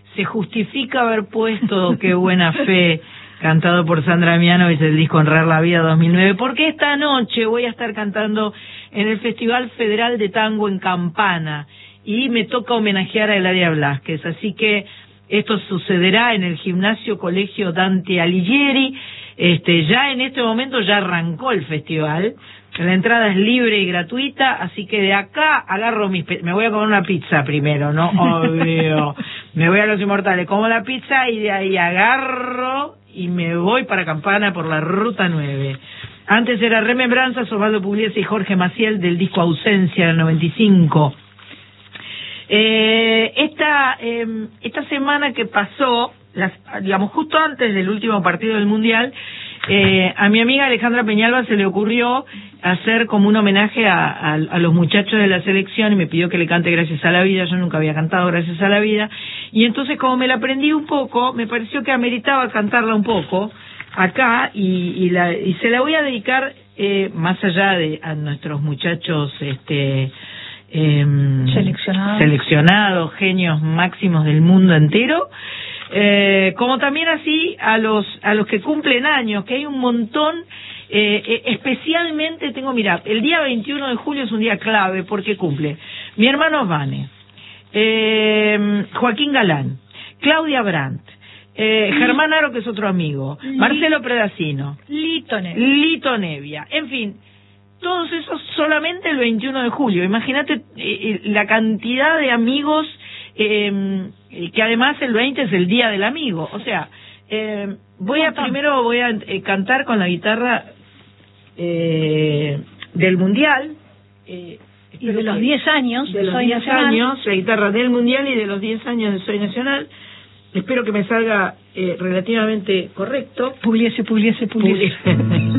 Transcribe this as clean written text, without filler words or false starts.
se justifica haber puesto Qué buena fe, cantado por Sandra Mianovich, el disco Honrar la Vida 2009, porque esta noche voy a estar cantando en el Festival Federal de Tango en Campana y me toca homenajear a Eladia Blasquez, así que esto sucederá en el Gimnasio Colegio Dante Alighieri. Ya en este momento ya arrancó el festival, la entrada es libre y gratuita, así que de acá agarro me voy a comer una pizza primero, ¿no? Obvio. Me voy a Los Inmortales, como la pizza y de ahí agarro y me voy para Campana por la Ruta 9. Antes era Remembranzas, Osvaldo Pugliese y Jorge Maciel del disco Ausencia del 95. Esta semana que pasó, digamos justo antes del último partido del Mundial, a mi amiga Alejandra Peñalba se le ocurrió hacer como un homenaje a los muchachos de la selección y me pidió que le cante Gracias a la Vida. Yo nunca había cantado Gracias a la Vida y entonces como me la aprendí un poco, me pareció que ameritaba cantarla un poco acá y se la voy a dedicar más allá de a nuestros muchachos seleccionados, genios máximos del mundo entero, como también así a los que cumplen años, que hay un montón, especialmente mirá, el día 21 de julio es un día clave porque cumple mi hermano Vane, Joaquín Galán, Claudia Brandt, Germán Aro, que es otro amigo, Marcelo Predacino, Lito Nevia, en fin, todos esos solamente el 21 de julio. Imagínate la cantidad de amigos, que además el 20 es el Día del Amigo. O sea, primero voy a cantar con la guitarra del Mundial. Y de los 10 años de Soy Nacional. La guitarra del Mundial y de los 10 años de Soy Nacional. Espero que me salga relativamente correcto. Pugliese.